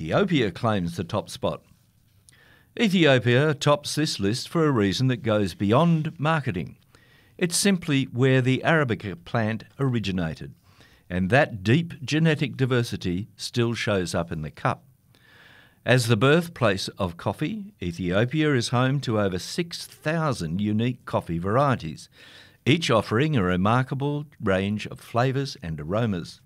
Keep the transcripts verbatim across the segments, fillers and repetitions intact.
Ethiopia claims the top spot. Ethiopia tops this list for a reason that goes beyond marketing. It's simply where the Arabica plant originated, and that deep genetic diversity still shows up in the cup. As the birthplace of coffee, Ethiopia is home to over six thousand unique coffee varieties, each offering a remarkable range of flavours and aromas.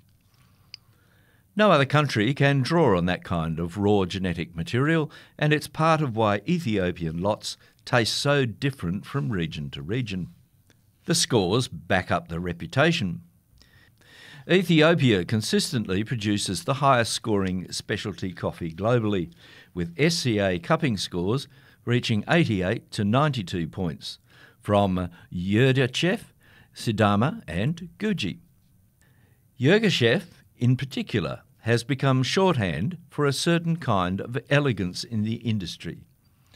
No other country can draw on that kind of raw genetic material, and it's part of why Ethiopian lots taste so different from region to region. The scores back up the reputation. Ethiopia consistently produces the highest scoring specialty coffee globally, with S C A cupping scores reaching eighty-eight to ninety-two points from Yirgacheffe, Sidama and Guji. Yirgacheffe, in particular, has become shorthand for a certain kind of elegance in the industry.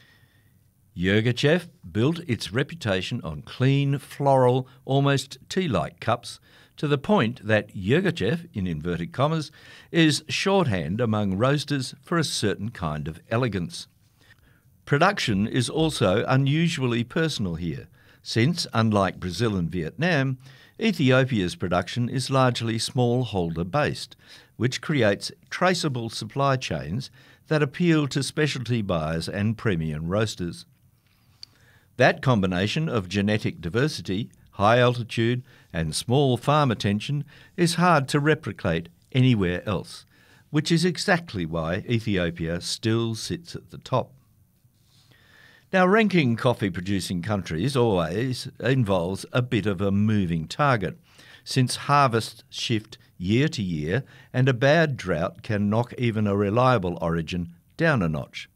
Yirgacheffe built its reputation on clean, floral, almost tea-like cups, to the point that Yirgacheffe, in inverted commas, is shorthand among roasters for a certain kind of elegance. Production is also unusually personal here, since, unlike Brazil and Vietnam, Ethiopia's production is largely smallholder-based, which creates traceable supply chains that appeal to specialty buyers and premium roasters. That combination of genetic diversity, high altitude and small farm attention is hard to replicate anywhere else, which is exactly why Ethiopia still sits at the top. Now, ranking coffee-producing countries always involves a bit of a moving target, since harvests shift year to year and a bad drought can knock even a reliable origin down a notch.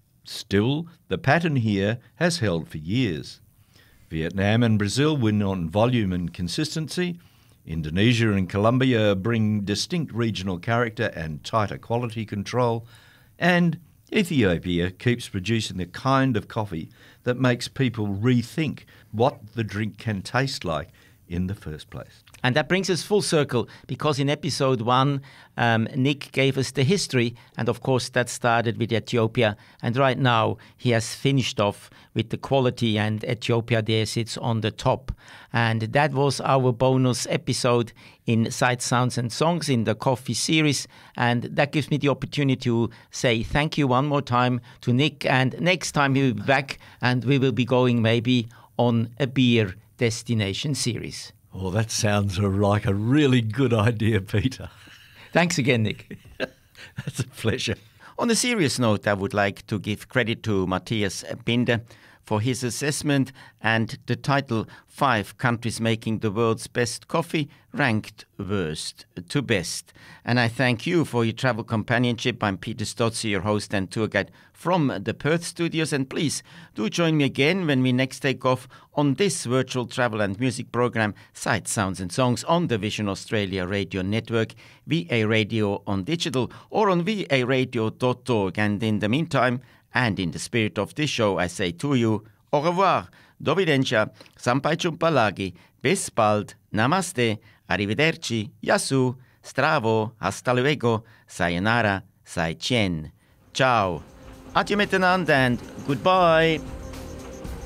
Still, the pattern here has held for years. Vietnam and Brazil win on volume and consistency. Indonesia and Colombia bring distinct regional character and tighter quality control. And Ethiopia keeps producing the kind of coffee that makes people rethink what the drink can taste like in the first place. And that brings us full circle, because in episode one, um, Nick gave us the history, and of course that started with Ethiopia, and right now he has finished off with the quality, and Ethiopia there sits on the top. And that was our bonus episode in Sights, Sounds and Songs in the coffee series, and that gives me the opportunity to say thank you one more time to Nick, and next time he'll be back and we will be going maybe on a beer destination series. Oh, that sounds like a really good idea, Peter. Thanks again, Nick. That's a pleasure. On a serious note, I would like to give credit to Matthias Binder for his assessment and the title Five Countries Making the World's Best Coffee, ranked worst to best. And I thank you for your travel companionship. I'm Peter Stotzi, your host and tour guide from the Perth studios. And please do join me again when we next take off on this virtual travel and music program, Sights, Sounds and Songs, on the Vision Australia Radio Network, V A Radio on digital, or on v a radio dot org. And in the meantime, and in the spirit of this show, I say to you, au revoir, do widzenia, sampai jumpa lagi, bis bald, namaste, arrivederci, yasu, stravo, hasta luego, sayonara, sai chen. Ciao. Adieu miteinander and goodbye.